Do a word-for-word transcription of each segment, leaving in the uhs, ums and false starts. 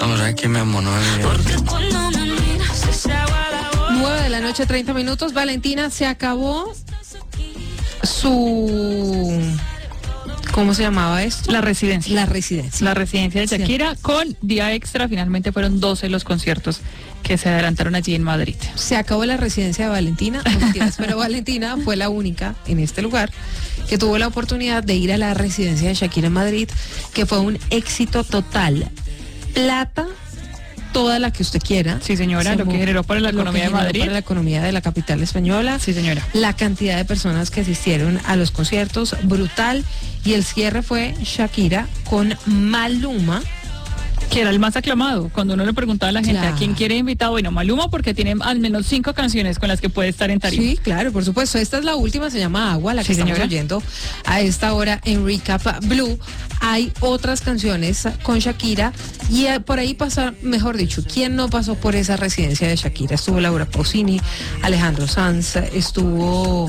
Amor, que mi amor no me nueve de la noche, treinta minutos. Valentina, se acabó su... ¿Cómo se llamaba esto? La residencia. La residencia. La residencia de Shakira, sí. Con día extra. Finalmente fueron doce los conciertos que se adelantaron allí en Madrid. Se acabó la residencia de Valentina, no mentiras, pero Valentina fue la única en este lugar que tuvo la oportunidad de ir a la residencia de Shakira en Madrid, que fue un éxito total. Plata, toda la que usted quiera. Sí, señora, lo que generó para la economía de Madrid. Para la economía de la capital española. Sí, señora. La cantidad de personas que asistieron a los conciertos, brutal. Y el cierre fue Shakira con Maluma, que era el más aclamado. Cuando uno le preguntaba a la gente, claro, ¿a quién quiere invitado? Bueno, Maluma, porque tiene al menos cinco canciones con las que puede estar en tarima. Sí, claro, por supuesto. Esta es la última, se llama Agua, la que sí, estamos señora. oyendo a esta hora en Recap Blue. Hay otras canciones con Shakira y por ahí pasa, mejor dicho, ¿quién no pasó por esa residencia de Shakira? Estuvo Laura Pausini, Alejandro Sanz, estuvo...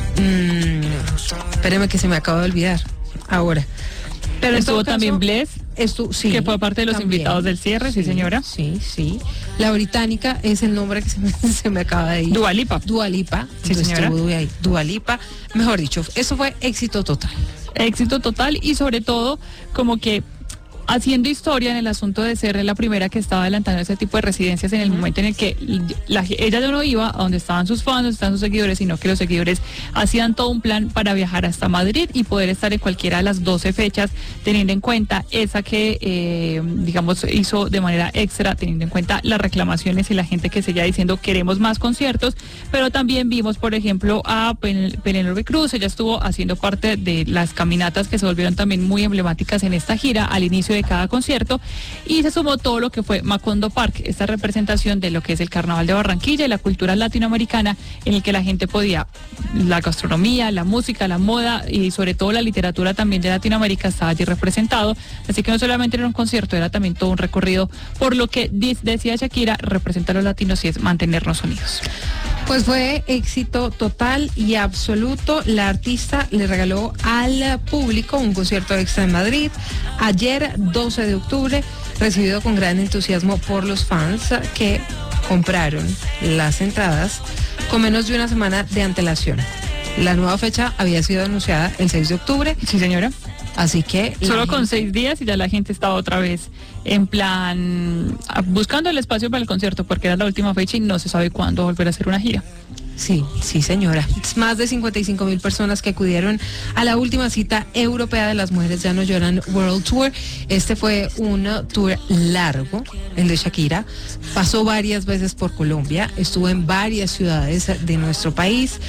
Mmm, espéreme que se me acaba de olvidar ahora. Pero estuvo también Bless, estu sí, que fue parte de los también. invitados del cierre, sí, sí señora. Sí, sí. La británica es el nombre que se me, se me acaba de ir. Dua Lipa. Dua Lipa. Sí, señora. Dua Lipa. Mejor dicho, eso fue éxito total. Éxito total y sobre todo como que haciendo historia en el asunto de ser la primera que estaba adelantando ese tipo de residencias en el momento en el que la, ella ya no iba a donde estaban sus fans, donde estaban sus seguidores, sino que los seguidores hacían todo un plan para viajar hasta Madrid y poder estar en cualquiera de las doce fechas, teniendo en cuenta esa que, eh, digamos, hizo de manera extra, teniendo en cuenta las reclamaciones y la gente que seguía diciendo queremos más conciertos, pero también vimos, por ejemplo, a Pen Penélope Cruz. Ella estuvo haciendo parte de las caminatas que se volvieron también muy emblemáticas en esta gira al inicio de cada concierto, y se sumó todo lo que fue Macondo Park, esta representación de lo que es el Carnaval de Barranquilla y la cultura latinoamericana, en el que la gente podía, la gastronomía, la música, la moda y sobre todo la literatura también de Latinoamérica estaba allí representado, así que no solamente era un concierto, era también todo un recorrido por lo que decía Shakira, representa a los latinos y es mantenernos unidos. Pues fue éxito total y absoluto. La artista le regaló al público un concierto extra en Madrid ayer, doce de octubre, recibido con gran entusiasmo por los fans que compraron las entradas con menos de una semana de antelación. La nueva fecha había sido anunciada el seis de octubre. Sí, señora. Así que... Solo gente... con seis días y ya la gente estaba otra vez en plan buscando el espacio para el concierto, porque era la última fecha y no se sabe cuándo volver a hacer una gira. Sí, sí señora. Más de cincuenta y cinco mil personas que acudieron a la última cita europea de Las Mujeres Ya No Lloran World Tour. Este fue un tour largo, el de Shakira. Pasó varias veces por Colombia, estuvo en varias ciudades de nuestro país,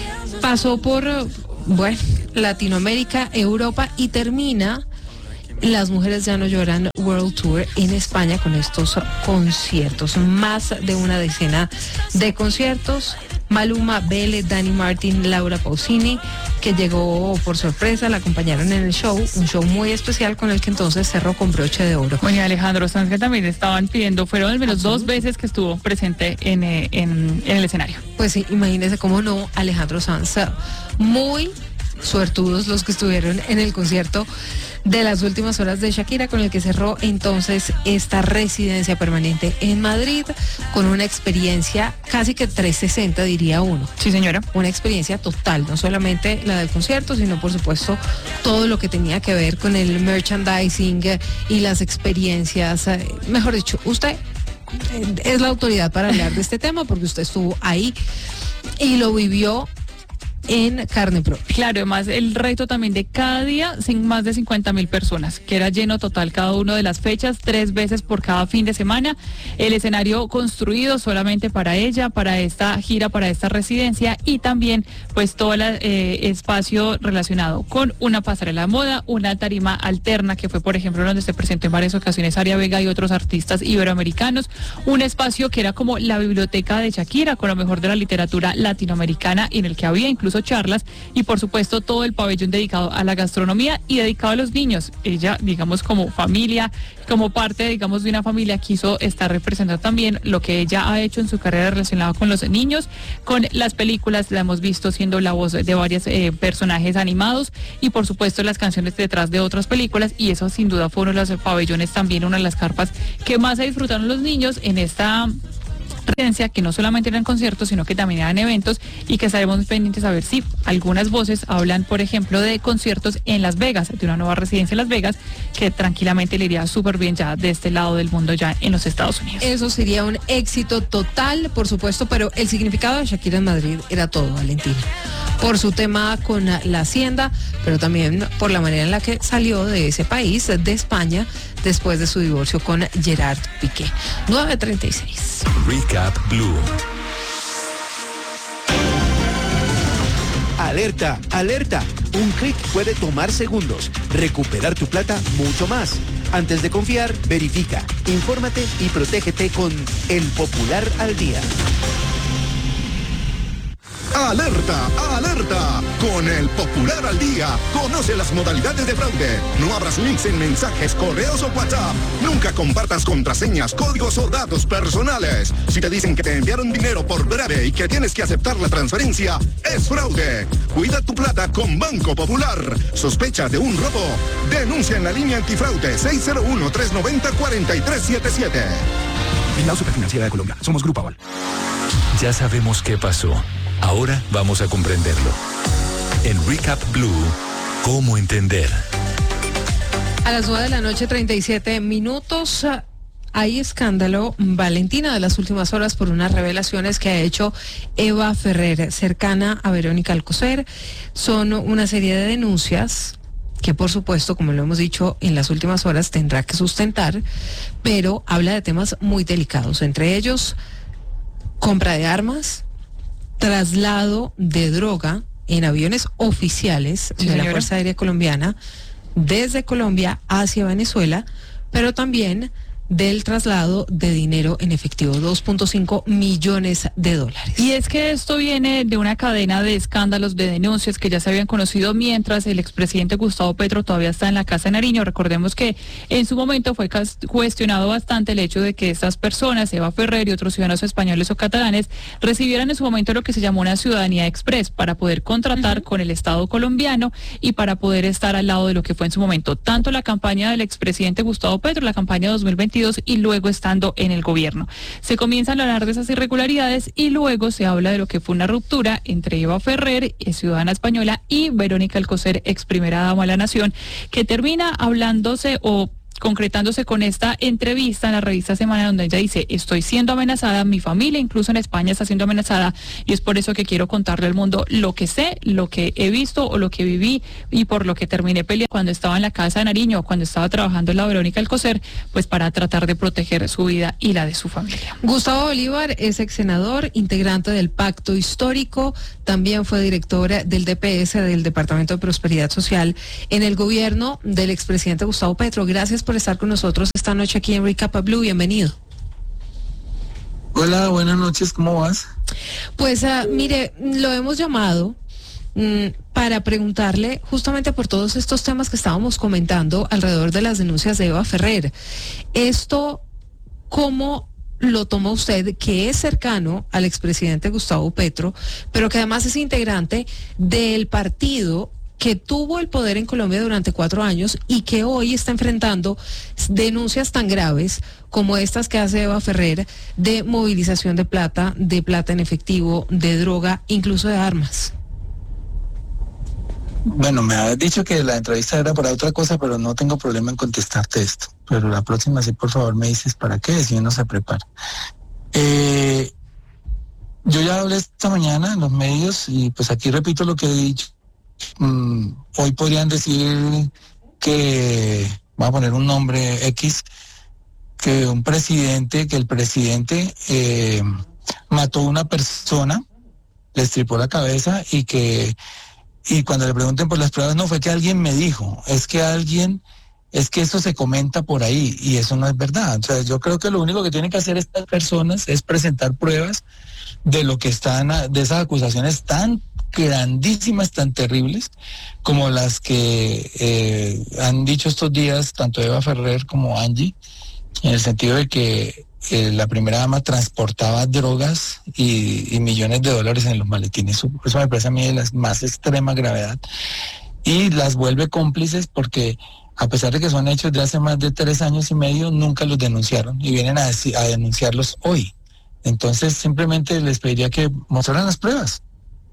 pasó por, bueno, Latinoamérica, Europa y termina Las Mujeres Ya No Lloran World Tour en España con estos conciertos. Más de una decena de conciertos. Maluma, Belle, Dani Martin, Laura Pausini, que llegó por sorpresa, la acompañaron en el show, un show muy especial con el que entonces cerró con broche de oro. Bueno, Alejandro Sanz, que también estaban pidiendo, fueron al menos dos veces que estuvo presente en, en, en el escenario. Pues sí, imagínese cómo no, Alejandro Sanz, muy suertudos los que estuvieron en el concierto de las últimas horas de Shakira, con el que cerró entonces esta residencia permanente en Madrid, con una experiencia casi que trescientos sesenta, diría uno. Sí, señora. Una experiencia total, no solamente la del concierto, sino por supuesto todo lo que tenía que ver con el merchandising y las experiencias. Mejor dicho, usted es la autoridad para hablar de este tema porque usted estuvo ahí y lo vivió en carne propia. Claro, además el reto también de cada día, sin más de cincuenta mil personas, que era lleno total cada una de las fechas, tres veces por cada fin de semana, el escenario construido solamente para ella, para esta gira, para esta residencia, y también pues todo el eh, espacio relacionado con una pasarela de moda, una tarima alterna, que fue por ejemplo donde se presentó en varias ocasiones Aria Vega y otros artistas iberoamericanos, un espacio que era como la biblioteca de Shakira, con lo mejor de la literatura latinoamericana, en el que había incluso incluso charlas, y por supuesto todo el pabellón dedicado a la gastronomía y dedicado a los niños. Ella, digamos, como familia, como parte, digamos, de una familia, quiso estar representando también lo que ella ha hecho en su carrera relacionada con los niños, con las películas. La hemos visto siendo la voz de varios eh, personajes animados y por supuesto las canciones detrás de otras películas, y eso sin duda fue uno de los pabellones, también una de las carpas que más se disfrutaron los niños en esta residencia, que no solamente eran conciertos, sino que también eran eventos, y que estaremos pendientes a ver si algunas voces hablan, por ejemplo, de conciertos en Las Vegas, de una nueva residencia en Las Vegas, que tranquilamente le iría súper bien ya de este lado del mundo, ya en los Estados Unidos. Eso sería un éxito total, por supuesto, pero el significado de Shakira en Madrid era todo, Valentina. Por su tema con la Hacienda, pero también por la manera en la que salió de ese país, de España, después de su divorcio con Gerard Piqué. nueve treinta y seis. Recap Blue. Alerta, alerta. Un clic puede tomar segundos. Recuperar tu plata mucho más. Antes de confiar, verifica, infórmate y protégete con El Popular al Día. ¡Alerta! ¡Alerta! Con El Popular al Día, conoce las modalidades de fraude. No abras links en mensajes, correos o WhatsApp. Nunca compartas contraseñas, códigos o datos personales. Si te dicen que te enviaron dinero por breve y que tienes que aceptar la transferencia, es fraude. Cuida tu plata con Banco Popular. ¿Sospecha de un robo? Denuncia en la línea antifraude seis cero uno, tres nueve cero, cuatro tres siete siete. La Superfinanciera de Colombia. Somos Grupo Aval. Ya sabemos qué pasó. Ahora vamos a comprenderlo. En Recap Blue, ¿cómo entender? A las nueve de la noche, treinta y siete minutos. Hay escándalo, Valentina, de las últimas horas por unas revelaciones que ha hecho Eva Ferrer, cercana a Verónica Alcocer. Son una serie de denuncias que, por supuesto, como lo hemos dicho en las últimas horas, tendrá que sustentar, pero habla de temas muy delicados, entre ellos compra de armas, traslado de droga en aviones oficiales Sí, de señora. la Fuerza Aérea Colombiana desde Colombia hacia Venezuela, pero también del traslado de dinero en efectivo, dos punto cinco millones de dólares. Y es que esto viene de una cadena de escándalos, de denuncias que ya se habían conocido mientras el expresidente Gustavo Petro todavía está en la Casa de Nariño. Recordemos que en su momento fue cas- cuestionado bastante el hecho de que estas personas, Eva Ferrer y otros ciudadanos españoles o catalanes, recibieran en su momento lo que se llamó una ciudadanía express para poder contratar uh-huh. con el Estado colombiano y para poder estar al lado de lo que fue en su momento tanto la campaña del expresidente Gustavo Petro, la campaña dos mil veintidós, y luego estando en el gobierno. Se comienzan a hablar de esas irregularidades y luego se habla de lo que fue una ruptura entre Eva Ferrer, ciudadana española, y Verónica Alcocer, ex primera dama de la Nación, que termina hablándose o concretándose con esta entrevista en la revista Semana, donde ella dice: estoy siendo amenazada, mi familia incluso en España está siendo amenazada, y es por eso que quiero contarle al mundo lo que sé, lo que he visto o lo que viví, y por lo que terminé peleando cuando estaba en la Casa de Nariño o cuando estaba trabajando en la Verónica Alcocer, pues para tratar de proteger su vida y la de su familia. Gustavo Bolívar es ex senador, integrante del Pacto Histórico, también fue director del D P S, del Departamento de Prosperidad Social, en el gobierno del expresidente Gustavo Petro. Gracias por por estar con nosotros esta noche aquí en Recap Blue. Bienvenido. Hola, buenas noches, ¿cómo vas? Pues uh, mire, lo hemos llamado mm, para preguntarle justamente por todos estos temas que estábamos comentando alrededor de las denuncias de Eva Ferrer. Esto, ¿cómo lo toma usted, que es cercano al expresidente Gustavo Petro, pero que además es integrante del partido que tuvo el poder en Colombia durante cuatro años y que hoy está enfrentando denuncias tan graves como estas que hace Eva Ferrer de movilización de plata, de plata en efectivo, de droga, incluso de armas? Bueno, me habías dicho que la entrevista era para otra cosa, pero no tengo problema en contestarte esto. Pero la próxima sí, por favor, me dices para qué, si uno se prepara. Eh, yo ya hablé esta mañana en los medios y pues aquí repito lo que he dicho. Mm, hoy podrían decir que, voy a poner un nombre X, que un presidente, que el presidente eh, mató a una persona, le estripó la cabeza y que, y cuando le pregunten por las pruebas, no fue que alguien me dijo, es que alguien, es que eso se comenta por ahí y eso no es verdad. O sea, yo creo que lo único que tienen que hacer estas personas es presentar pruebas de lo que están, de esas acusaciones tan grandísimas, tan terribles, como las que eh, han dicho estos días tanto Eva Ferrer como Angie, en el sentido de que eh, la primera dama transportaba drogas y, y millones de dólares en los maletines. Eso, eso me parece a mí de la más extrema gravedad, y las vuelve cómplices porque, a pesar de que son hechos de hace más de tres años y medio, nunca los denunciaron y vienen a, a denunciarlos hoy. Entonces simplemente les pediría que mostraran las pruebas.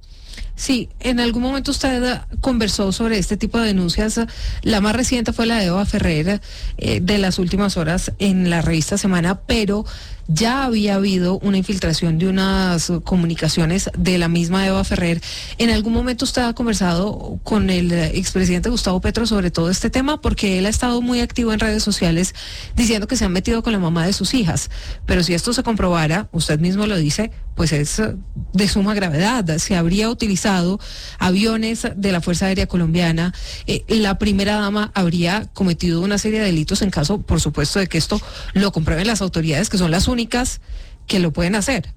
Sí, en algún momento usted conversó sobre este tipo de denuncias. La más reciente fue la de Eva Ferrer, eh, de las últimas horas en la revista Semana, pero ya había habido una infiltración de unas comunicaciones de la misma Eva Ferrer. ¿En algún momento usted ha conversado con el expresidente Gustavo Petro sobre todo este tema? Porque él ha estado muy activo en redes sociales diciendo que se han metido con la mamá de sus hijas. Pero si esto se comprobara, usted mismo lo dice, pues es de suma gravedad. Se habría utilizado aviones de la Fuerza Aérea Colombiana. Eh, la primera dama habría cometido una serie de delitos en caso, por supuesto, de que esto lo comprueben las autoridades, que son las únicas que lo pueden hacer.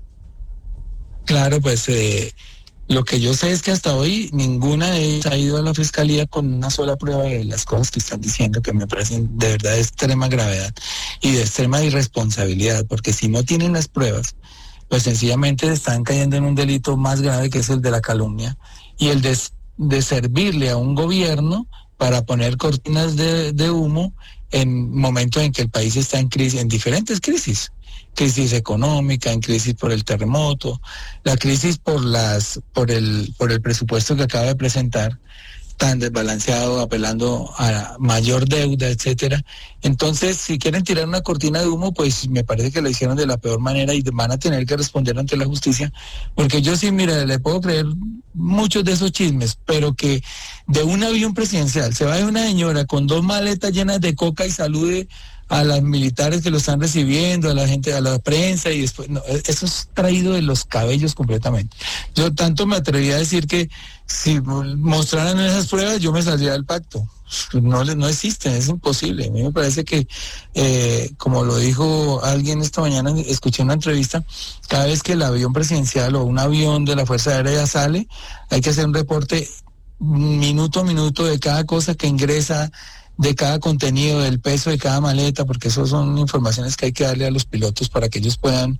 Claro, pues eh, lo que yo sé es que hasta hoy ninguna de ellas ha ido a la fiscalía con una sola prueba de las cosas que están diciendo, que me parecen de verdad de extrema gravedad y de extrema irresponsabilidad, porque si no tienen las pruebas, pues sencillamente están cayendo en un delito más grave, que es el de la calumnia y el de, de servirle a un gobierno para poner cortinas de, de humo en momentos en que el país está en crisis, en diferentes crisis. Crisis económica, en crisis por el terremoto, la crisis por las por el por el presupuesto que acaba de presentar, tan desbalanceado, apelando a mayor deuda, etcétera. Entonces, si quieren tirar una cortina de humo, pues me parece que lo hicieron de la peor manera y van a tener que responder ante la justicia, porque yo sí, mira, le puedo creer muchos de esos chismes, pero que de un avión presidencial se vaya una señora con dos maletas llenas de coca y salude a los militares que lo están recibiendo, a la gente, a la prensa, y después, no, eso es traído de los cabellos completamente. Yo tanto me atreví a decir que si mostraran esas pruebas, yo me saldría del pacto. No, no existen, es imposible. A mí me parece que, eh, como lo dijo alguien esta mañana, escuché una entrevista, cada vez que el avión presidencial o un avión de la Fuerza Aérea sale, hay que hacer un reporte minuto a minuto de cada cosa que ingresa, de cada contenido, del peso de cada maleta, porque eso son informaciones que hay que darle a los pilotos para que ellos puedan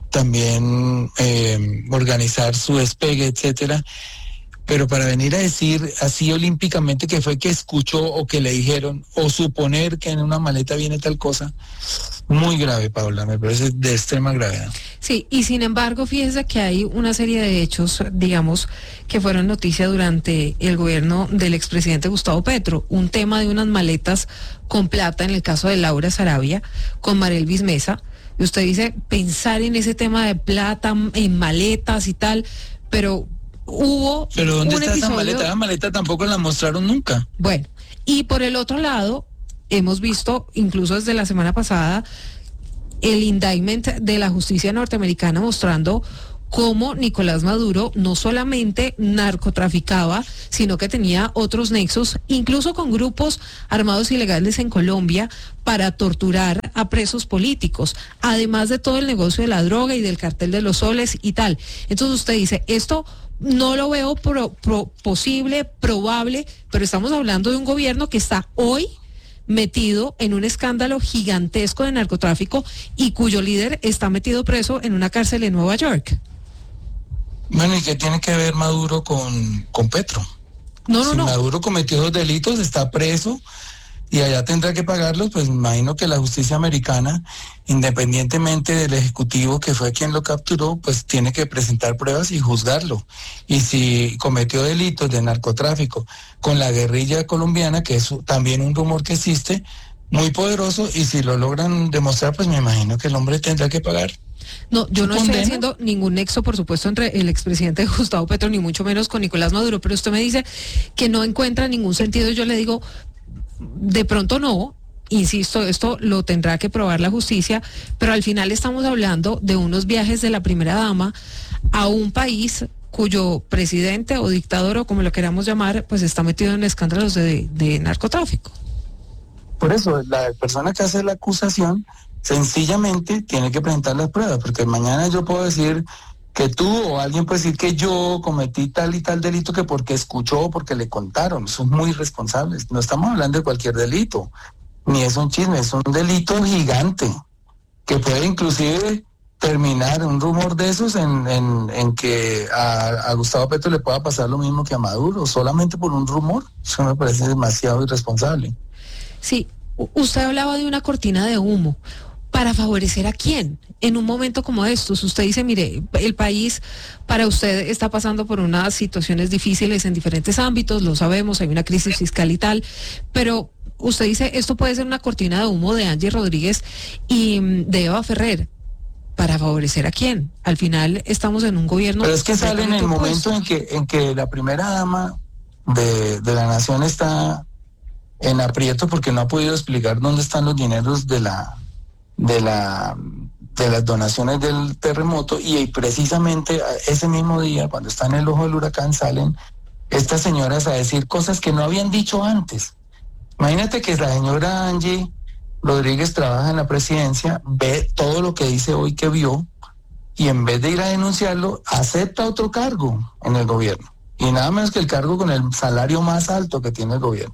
también eh, organizar su despegue, etcétera. Pero para venir a decir así olímpicamente que fue que escuchó o que le dijeron, o suponer que en una maleta viene tal cosa, muy grave, Paola, me parece de extrema gravedad. Sí, y sin embargo, fíjese que hay una serie de hechos, digamos, que fueron noticia durante el gobierno del expresidente Gustavo Petro. Un tema de unas maletas con plata, en el caso de Laura Sarabia, con Marelvis Mesa. Y usted dice, pensar en ese tema de plata, en maletas y tal, pero hubo Pero ¿dónde un está episodio... esa maleta? La maleta tampoco la mostraron nunca. Bueno, y por el otro lado, hemos visto, incluso desde la semana pasada, el indictment de la justicia norteamericana mostrando cómo Nicolás Maduro no solamente narcotraficaba, sino que tenía otros nexos, incluso con grupos armados ilegales en Colombia, para torturar a presos políticos, además de todo el negocio de la droga y del cartel de los soles y tal. Entonces usted dice, esto no lo veo pro, pro, posible, probable, pero estamos hablando de un gobierno que está hoy metido en un escándalo gigantesco de narcotráfico y cuyo líder está metido preso en una cárcel en Nueva York. Bueno, ¿y qué tiene que ver Maduro con, con Petro? No, no, si no. Maduro cometió esos delitos, está preso y allá tendrá que pagarlos, pues me imagino que la justicia americana, independientemente del ejecutivo que fue quien lo capturó, pues tiene que presentar pruebas y juzgarlo. Y si cometió delitos de narcotráfico con la guerrilla colombiana, que es también un rumor que existe, muy poderoso, y si lo logran demostrar, pues me imagino que el hombre tendrá que pagar. No, yo no condena? estoy haciendo ningún nexo, por supuesto, entre el expresidente Gustavo Petro, ni mucho menos con Nicolás Maduro, pero usted me dice que no encuentra ningún sentido. Yo le digo, de pronto no, insisto, esto lo tendrá que probar la justicia, pero al final estamos hablando de unos viajes de la primera dama a un país cuyo presidente o dictador, o como lo queramos llamar, pues está metido en escándalos de, de narcotráfico. Por eso, la persona que hace la acusación sencillamente tiene que presentar las pruebas, porque mañana yo puedo decir que tú o alguien puede decir que yo cometí tal y tal delito que porque escuchó o porque le contaron. Son muy responsables. No estamos hablando de cualquier delito, ni es un chisme, es un delito gigante que puede inclusive terminar un rumor de esos en, en, en que a, a Gustavo Petro le pueda pasar lo mismo que a Maduro, solamente por un rumor. Eso me parece demasiado irresponsable. Sí, usted hablaba de una cortina de humo. ¿Para favorecer a quién? En un momento como estos, usted dice, mire, el país para usted está pasando por unas situaciones difíciles en diferentes ámbitos, lo sabemos, hay una crisis fiscal y tal, pero usted dice, esto puede ser una cortina de humo de Angie Rodríguez y de Eva Ferrer. ¿Para favorecer a quién? Al final estamos en un gobierno... Pero es que sale en el momento en que, en que la primera dama de, de la nación está en aprieto porque no ha podido explicar dónde están los dineros de la... de la de las donaciones del terremoto, y precisamente ese mismo día, cuando está en el ojo del huracán, salen estas señoras a decir cosas que no habían dicho antes. Imagínate que la señora Angie Rodríguez trabaja en la presidencia, ve todo lo que dice hoy que vio, y en vez de ir a denunciarlo, acepta otro cargo en el gobierno, y nada menos que el cargo con el salario más alto que tiene el gobierno.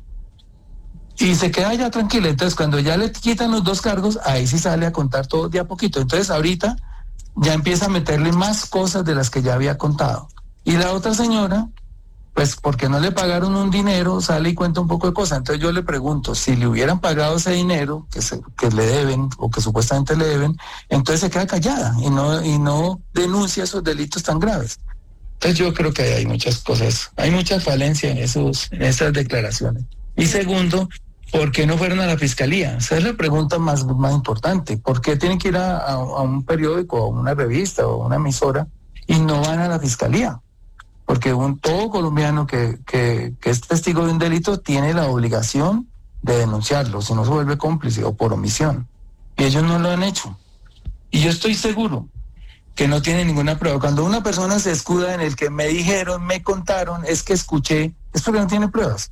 Y se queda ya tranquila. Entonces, cuando ya le quitan los dos cargos, ahí sí sale a contar todo de a poquito. Entonces, ahorita ya empieza a meterle más cosas de las que ya había contado. Y la otra señora, pues porque no le pagaron un dinero, sale y cuenta un poco de cosas. Entonces yo le pregunto, si le hubieran pagado ese dinero que, se, que le deben o que supuestamente le deben, entonces se queda callada y no, y no denuncia esos delitos tan graves. Entonces yo creo que hay muchas cosas, hay mucha falencia en, esos, en esas declaraciones. Y segundo, ¿por qué no fueron a la fiscalía? Esa es la pregunta más, más importante. ¿Por qué tienen que ir a, a, a un periódico, a una revista o una emisora y no van a la fiscalía? Porque un todo colombiano que, que, que es testigo de un delito tiene la obligación de denunciarlo, si no se vuelve cómplice o por omisión. Y ellos no lo han hecho. Y yo estoy seguro que no tienen ninguna prueba. Cuando una persona se escuda en el que me dijeron, me contaron, es que escuché, es porque no tiene pruebas.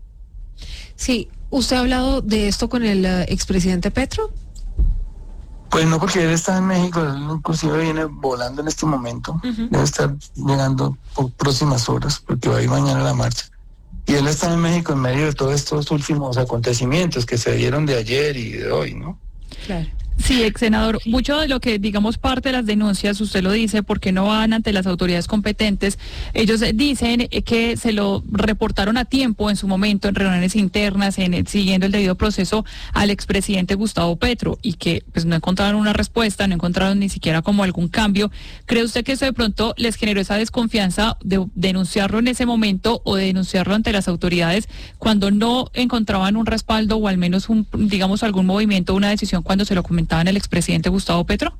Sí, ¿usted ha hablado de esto con el uh, expresidente Petro? Pues no, porque él está en México, él inclusive viene volando en este momento, uh-huh. Debe estar llegando por próximas horas, porque va a ir mañana a la marcha. Y él está en México en medio de todos estos últimos acontecimientos que se dieron de ayer y de hoy, ¿no? Claro. Sí, ex senador, mucho de lo que, digamos, parte de las denuncias, usted lo dice, porque no van ante las autoridades competentes. Ellos dicen que se lo reportaron a tiempo en su momento en reuniones internas, en siguiendo el debido proceso al expresidente Gustavo Petro, y que pues no encontraron una respuesta, no encontraron ni siquiera como algún cambio. ¿Cree usted que eso de pronto les generó esa desconfianza de denunciarlo en ese momento o de denunciarlo ante las autoridades cuando no encontraban un respaldo o al menos un, digamos, algún movimiento, una decisión cuando se lo comentaron en el expresidente Gustavo Petro?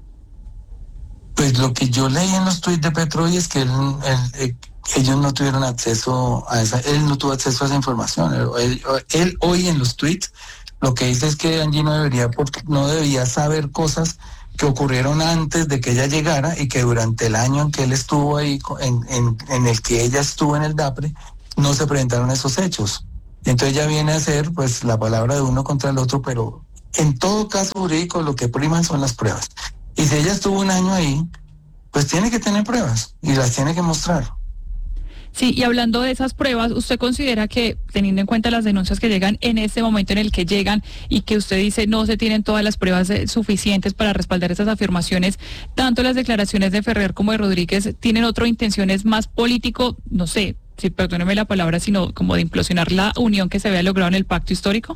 Pues lo que yo leí en los tuits de Petro hoy es que él, él, él, ellos no tuvieron acceso a esa, él no tuvo acceso a esa información. Él, él, él hoy en los tuits lo que dice es que Angie no debería, porque no debía saber cosas que ocurrieron antes de que ella llegara y que durante el año en que él estuvo ahí, en, en, en el que ella estuvo en el DAPRE, no se presentaron esos hechos. Entonces ya viene a ser pues la palabra de uno contra el otro, pero en todo caso jurídico lo que priman son las pruebas. Y si ella estuvo un año ahí, pues tiene que tener pruebas y las tiene que mostrar. Sí, y hablando de esas pruebas, ¿usted considera que, teniendo en cuenta las denuncias que llegan en este momento en el que llegan y que usted dice no se tienen todas las pruebas eh, suficientes para respaldar esas afirmaciones, tanto las declaraciones de Ferrer como de Rodríguez tienen otras intenciones más político, no sé, si perdóneme la palabra, sino como de implosionar la unión que se había logrado en el pacto histórico?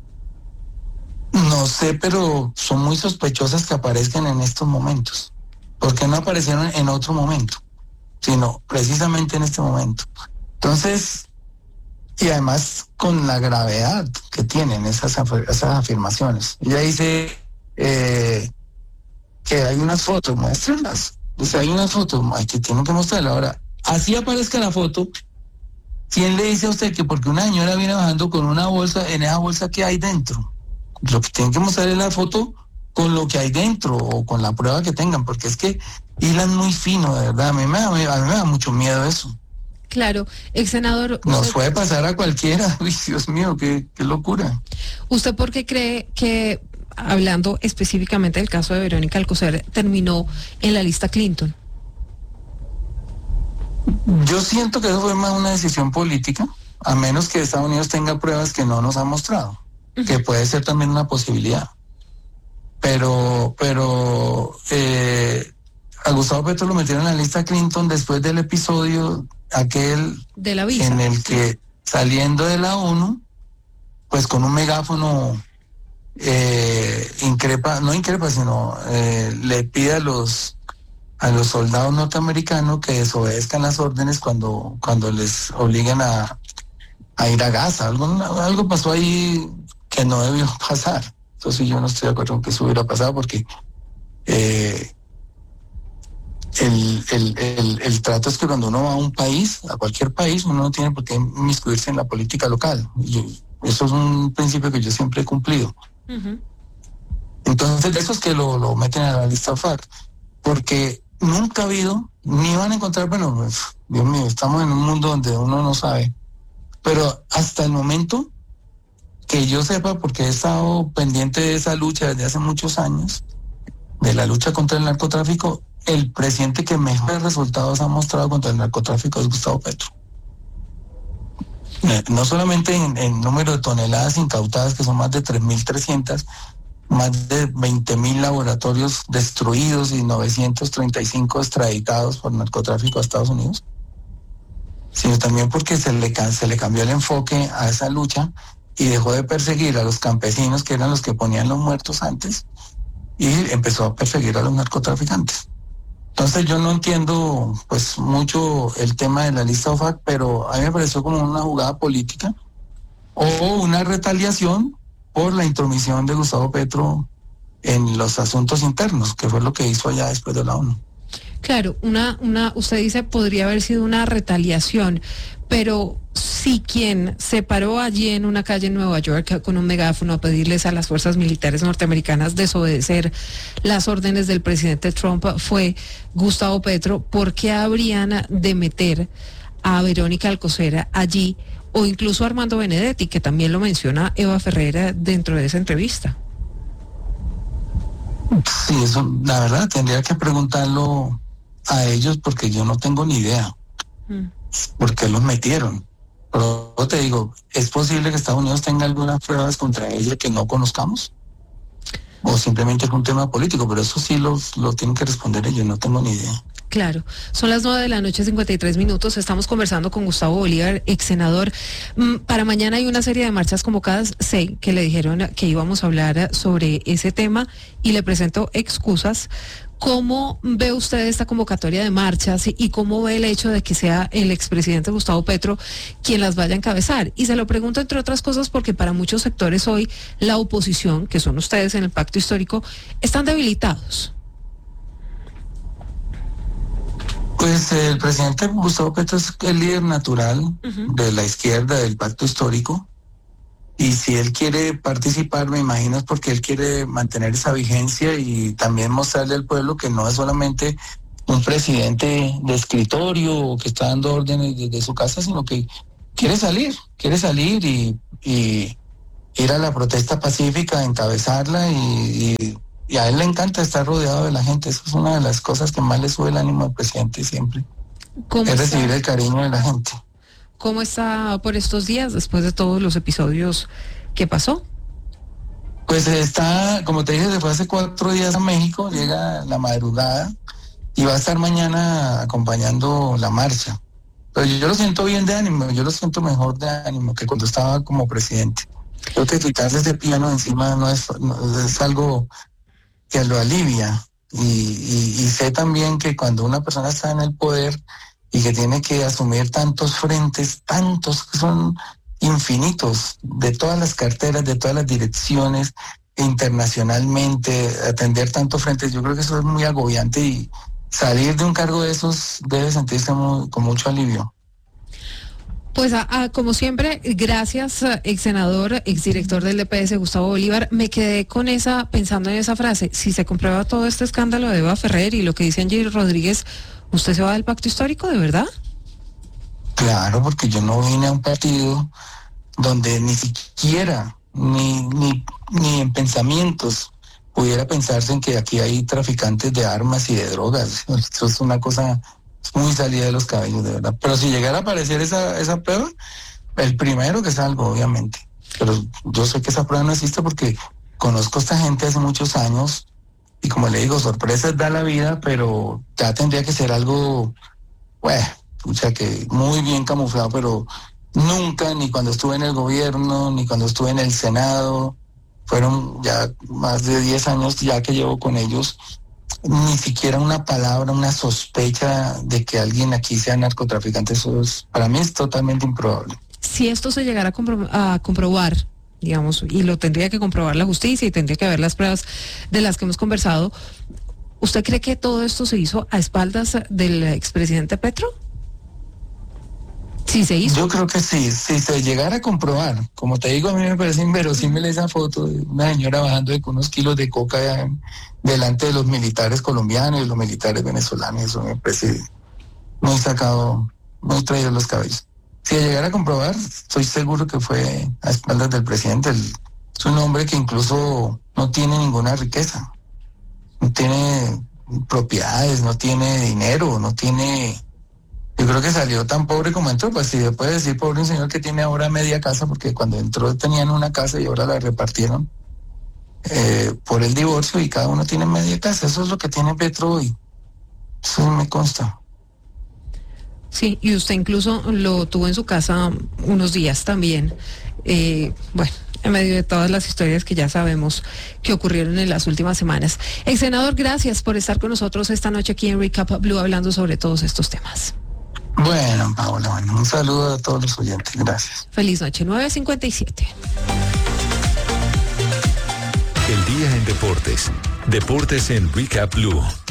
No sé, pero son muy sospechosas que aparezcan en estos momentos. ¿Por qué no aparecieron en otro momento? Sino precisamente en este momento. Entonces, y además con la gravedad que tienen esas, esas afirmaciones. Ella dice eh, que hay unas fotos, muéstrenlas. Dice, hay unas fotos, hay que tienen que mostrarlas. Ahora, así aparezca la foto, ¿quién le dice a usted que porque una señora viene bajando con una bolsa, en esa bolsa que hay dentro? Lo que tienen que mostrar es la foto con lo que hay dentro o con la prueba que tengan, porque es que hilan muy fino, de verdad. A mí me da, a mí me da mucho miedo eso. Claro, ex senador. Nos usted, puede pasar a cualquiera. Uy, Dios mío, qué, qué locura. ¿Usted por qué cree que, hablando específicamente del caso de Verónica Alcocer, terminó en la lista Clinton? Yo siento que eso fue más una decisión política, a menos que Estados Unidos tenga pruebas que no nos ha mostrado, uh-huh. que puede ser también una posibilidad. Pero, pero eh, a Gustavo Petro lo metieron en la lista Clinton después del episodio aquel de la visa, en el sí. que saliendo de la ONU, pues con un megáfono eh, increpa, no increpa, sino eh, le pide a los a los soldados norteamericanos que desobedezcan las órdenes cuando cuando les obligan a, a ir a Gaza. Algo, algo pasó ahí que no debió pasar. Entonces yo no estoy de acuerdo con que eso hubiera pasado porque eh, el, el, el, el trato es que cuando uno va a un país, a cualquier país, uno no tiene por qué inmiscuirse en la política local. Yo, eso es un principio que yo siempre he cumplido. Uh-huh. Entonces, de eso es que lo, lo meten a la lista F A R C, porque nunca ha habido, ni van a encontrar, bueno, pues, Dios mío, estamos en un mundo donde uno no sabe, pero hasta el momento que yo sepa, porque he estado pendiente de esa lucha desde hace muchos años, de la lucha contra el narcotráfico, el presidente que mejores resultados ha mostrado contra el narcotráfico es Gustavo Petro. No solamente en, en número de toneladas incautadas, que son más de tres mil trescientas, más de veinte mil laboratorios destruidos y novecientos treinta y cinco extraditados por narcotráfico a Estados Unidos, sino también porque se le, se le cambió el enfoque a esa lucha y dejó de perseguir a los campesinos, que eran los que ponían los muertos antes, y empezó a perseguir a los narcotraficantes. Entonces yo no entiendo pues mucho el tema de la lista O F A C, pero a mí me pareció como una jugada política o una retaliación por la intromisión de Gustavo Petro en los asuntos internos, que fue lo que hizo allá después de la ONU. Claro, una, una, usted dice podría haber sido una retaliación, pero si quien se paró allí en una calle en Nueva York con un megáfono a pedirles a las fuerzas militares norteamericanas desobedecer las órdenes del presidente Trump fue Gustavo Petro, ¿por qué habrían de meter a Verónica Alcocer allí, o incluso a Armando Benedetti, que también lo menciona Eva Ferreira dentro de esa entrevista? Sí, eso la verdad tendría que preguntarlo a ellos, porque yo no tengo ni idea mm. por qué los metieron. Pero te digo, ¿es posible que Estados Unidos tenga algunas pruebas contra ella que no conozcamos? O simplemente es un tema político, pero eso sí lo, lo tienen que responder ellos, no tengo ni idea. Claro, son las nueve de la noche, cincuenta y tres minutos, estamos conversando con Gustavo Bolívar, ex senador. Para mañana hay una serie de marchas convocadas, sé que le dijeron que íbamos a hablar sobre ese tema y le presento excusas. ¿Cómo ve usted esta convocatoria de marchas y cómo ve el hecho de que sea el expresidente Gustavo Petro quien las vaya a encabezar? Y se lo pregunto entre otras cosas porque para muchos sectores hoy la oposición, que son ustedes en el pacto histórico, están debilitados. Pues el presidente Gustavo Petro es el líder natural uh-huh. de la izquierda del pacto histórico, y si él quiere participar, me imagino es porque él quiere mantener esa vigencia y también mostrarle al pueblo que no es solamente un presidente de escritorio o que está dando órdenes desde su casa, sino que quiere salir, quiere salir y, y ir a la protesta pacífica, encabezarla, y, y, y a él le encanta estar rodeado de la gente. Eso es una de las cosas que más le sube el ánimo al presidente siempre, es recibir el cariño de la gente. ¿Cómo está por estos días después de todos los episodios que pasó? Pues está, como te dije, se fue hace cuatro días a México, llega la madrugada y va a estar mañana acompañando la marcha. Pero yo, yo lo siento bien de ánimo, yo lo siento mejor de ánimo que cuando estaba como presidente. Creo que quitarse ese piano encima no es, no, es algo que lo alivia. Y, y, y sé también que cuando una persona está en el poder y que tiene que asumir tantos frentes, tantos que son infinitos, de todas las carteras, de todas las direcciones, internacionalmente, atender tantos frentes, yo creo que eso es muy agobiante, y salir de un cargo de esos debe sentirse muy, con mucho alivio. Pues a, a, como siempre, gracias, ex senador, ex director del D P S, Gustavo Bolívar. Me quedé con esa, pensando en esa frase, si se comprueba todo este escándalo de Eva Ferrer y lo que dice Angie Rodríguez, ¿usted se va del pacto histórico, de verdad? Claro, porque yo no vine a un partido donde ni siquiera, ni, ni, ni en pensamientos pudiera pensarse en que aquí hay traficantes de armas y de drogas. Eso es una cosa Es muy salida de los cabellos, de verdad. Pero si llegara a aparecer esa, esa prueba, el primero que salgo, obviamente. Pero yo sé que esa prueba no existe porque conozco a esta gente hace muchos años y como le digo, sorpresas da la vida, pero ya tendría que ser algo, bueno, escucha que muy bien camuflado, pero nunca, ni cuando estuve en el gobierno, ni cuando estuve en el Senado, fueron ya más de diez años ya que llevo con ellos, ni siquiera una palabra, una sospecha de que alguien aquí sea narcotraficante. Eso es, para mí es totalmente improbable. Si esto se llegara a, compro- a comprobar, digamos, y lo tendría que comprobar la justicia y tendría que haber las pruebas de las que hemos conversado, ¿usted cree que todo esto se hizo a espaldas del expresidente Petro? Sí se hizo. Yo creo que sí, si se llegara a comprobar, como te digo, a mí me parece inverosímil esa foto de una señora bajando de unos kilos de coca en, delante de los militares colombianos y los militares venezolanos. Eso me parece muy sacado, muy traído los cabellos. Si llegara a comprobar, estoy seguro que fue a espaldas del presidente. El, es un hombre que incluso no tiene ninguna riqueza, no tiene propiedades, no tiene dinero, no tiene... Yo creo que salió tan pobre como entró, pues si se puede decir pobre un señor que tiene ahora media casa, porque cuando entró tenían una casa y ahora la repartieron eh, por el divorcio y cada uno tiene media casa. Eso es lo que tiene Petro hoy. Eso me consta. Sí, y usted incluso lo tuvo en su casa unos días también. Eh, bueno, en medio de todas las historias que ya sabemos que ocurrieron en las últimas semanas. Ex senador, gracias por estar con nosotros esta noche aquí en Recap Blue hablando sobre todos estos temas. Bueno, Paola, bueno, un saludo a todos los oyentes. Gracias. Feliz noche, nueve cincuenta y siete. El día en deportes. Deportes en Recap Blue.